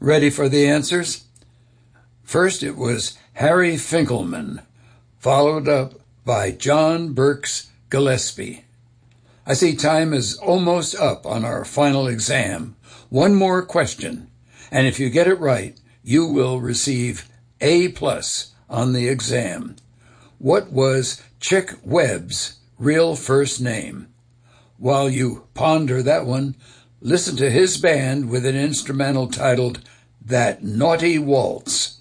Ready for the answers? First, it was Harry Finkelman, followed up by John Burks Gillespie. I see time is almost up on our final exam. One more question, and if you get it right, you will receive A+ on the exam. What was Chick Webb's real first name? While you ponder that one, listen to his band with an instrumental titled That Naughty Waltz.